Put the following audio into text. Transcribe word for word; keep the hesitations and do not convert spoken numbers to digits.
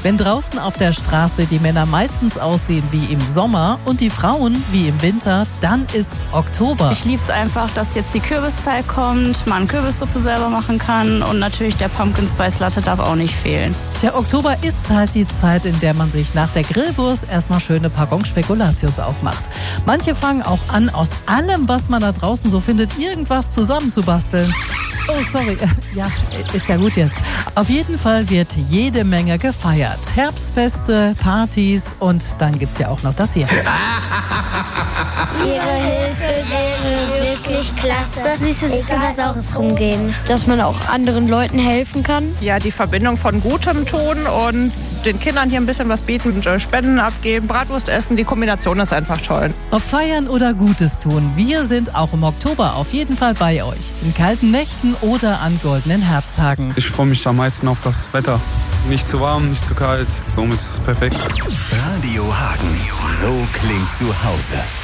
Wenn draußen auf der Straße die Männer meistens aussehen wie im Sommer und die Frauen wie im Winter, dann ist Oktober. Ich liebe es einfach, dass jetzt die Kürbiszeit kommt, man Kürbissuppe selber machen kann und natürlich der Pumpkin Spice Latte darf auch nicht fehlen. Tja, Oktober ist halt die Zeit, in der man sich nach der Grillwurst erstmal schöne Packung Spekulatius aufmacht. Manche fangen auch an, aus allem, was man da draußen so findet, irgendwas zusammenzubasteln. Oh, sorry. Ja, ist ja gut jetzt. Auf jeden Fall wird jede Menge gefeiert. Herbstfeste, Partys und dann gibt's ja auch noch das hier. Ihre Hilfe wäre wirklich klasse. Süßes oder Saures rumgehen. Dass man auch anderen Leuten helfen kann. Ja, die Verbindung von gutem tun und den Kindern hier ein bisschen was bieten, Spenden abgeben, Bratwurst essen, die Kombination ist einfach toll. Ob feiern oder Gutes tun, wir sind auch im Oktober auf jeden Fall bei euch. In kalten Nächten oder an goldenen Herbsttagen. Ich freue mich am meisten auf das Wetter. Nicht zu warm, nicht zu kalt, somit ist es perfekt. Radio Hagen, so klingt zu Hause.